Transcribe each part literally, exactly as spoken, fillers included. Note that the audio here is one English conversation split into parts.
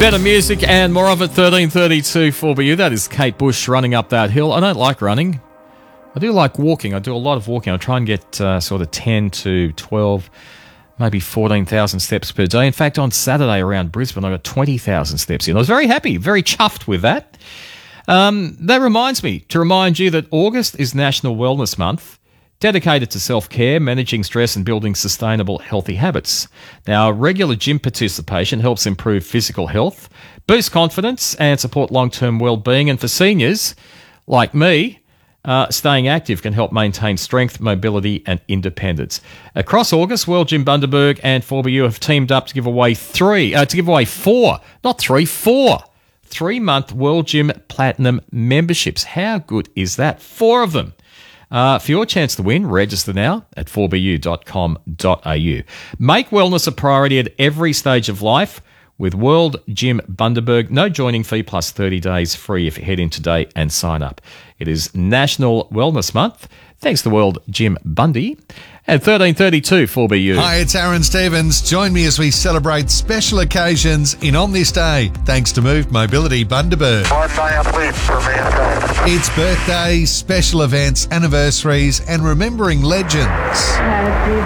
Better music and more of it, thirteen thirty-two four B U. That is Kate Bush running up that hill. I don't like running. I do like walking. I do a lot of walking. I try and get uh, sort of ten to twelve, maybe fourteen thousand steps per day. In fact, on Saturday around Brisbane, I got twenty thousand steps in. I was very happy, very chuffed with that. Um, that reminds me to remind you that August is National Wellness Month, dedicated to self-care, managing stress and building sustainable, healthy habits. Now, regular gym participation helps improve physical health, boost confidence and support long-term well-being. And for seniors like me, uh, staying active can help maintain strength, mobility and independence. Across August, World Gym Bundaberg and four B U have teamed up to give away three, uh, to give away four, not three, four, three-month World Gym Platinum memberships. How good is that? Four of them. Uh, for your chance to win, register now at four b u dot com dot a u. Make wellness a priority at every stage of life with World Gym Bundaberg. No joining fee plus thirty days free if you head in today and sign up. It is National Wellness Month. Thanks to World Gym Bundy. At thirteen thirty-two four B U. Hi, it's Aaron Stevens. Join me as we celebrate special occasions in On This Day, thanks to Move Mobility Bundaberg. One day of leave for mankind. It's birthdays, special events, anniversaries, and remembering legends. Happy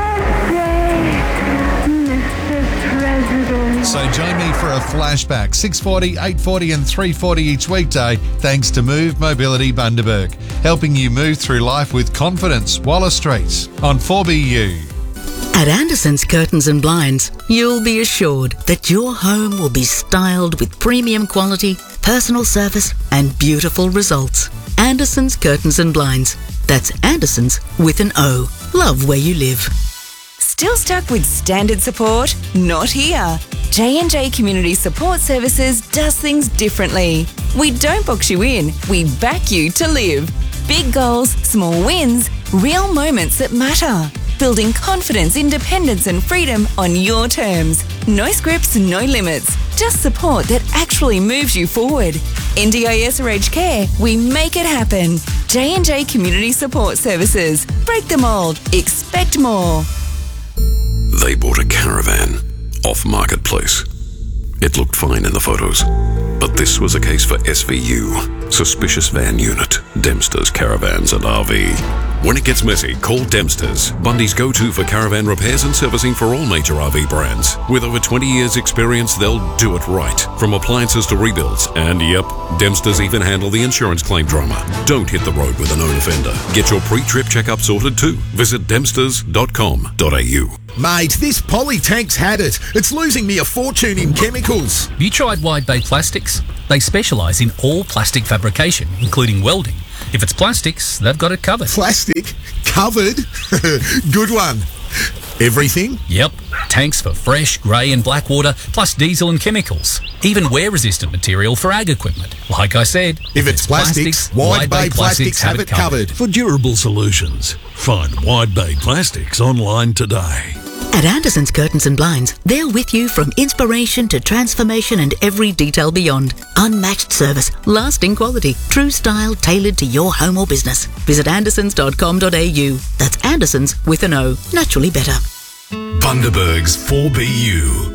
birthday, Mister President. So join me for a flashback, six forty, eight forty and three forty each weekday, thanks to Move Mobility Bundaberg, helping you move through life with confidence. Wallace Street on four B U. At Anderson's Curtains and Blinds, you'll be assured that your home will be styled with premium quality, personal service and beautiful results. Anderson's Curtains and Blinds. That's Anderson's with an O. Love where you live. Still stuck with standard support? Not here. J and J Community Support Services does things differently. We don't box you in, we back you to live. Big goals, small wins, real moments that matter. Building confidence, independence and freedom on your terms. No scripts, no limits. Just support that actually moves you forward. N D I S or aged care, we make it happen. J and J Community Support Services. Break the mould. Expect more. They bought a caravan off Marketplace. It looked fine in the photos, but this was a case for S V U, Suspicious Van Unit, Dempster's Caravans and R V. When it gets messy, call Dempster's, Bundy's go-to for caravan repairs and servicing for all major R V brands. With over twenty years experience, they'll do it right, from appliances to rebuilds. And yep, Dempster's even handle the insurance claim drama. Don't hit the road with a known offender. Get your pre-trip checkup sorted too. Visit dempsters dot com dot a u. Mate, this poly tank's had it. It's losing me a fortune in chemicals. Have you tried Wide Bay Plastics? They specialise in all plastic fabrication, including welding. If it's plastics, they've got it covered. Plastic? Covered? Good one. Everything? Yep. Tanks for fresh, grey and black water, plus diesel and chemicals. Even wear-resistant material for ag equipment. Like I said, if, if it's, it's plastics, plastics Wide Bay Plastics, plastics have it covered. For durable solutions, find Wide Bay Plastics online today. At Anderson's Curtains and Blinds, they're with you from inspiration to transformation and every detail beyond. Unmatched service, lasting quality, true style tailored to your home or business. Visit andersons dot com dot a u. That's Anderson's with an O. Naturally better. Bundaberg's four B U.